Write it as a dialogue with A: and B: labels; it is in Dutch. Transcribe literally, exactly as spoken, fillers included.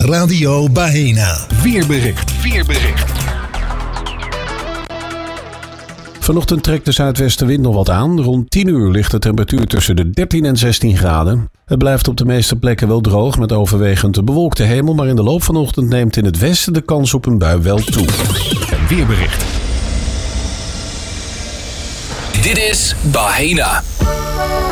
A: Radio Bahena.
B: Weerbericht. Weerbericht.
C: Vanochtend trekt de zuidwestenwind nog wat aan. Rond tien uur ligt de temperatuur tussen de dertien en zestien graden. Het blijft op de meeste plekken wel droog met overwegend bewolkte hemel, maar in de loop van de ochtend neemt in het westen de kans op een bui wel toe.
B: Weerbericht.
D: Dit is Bahena.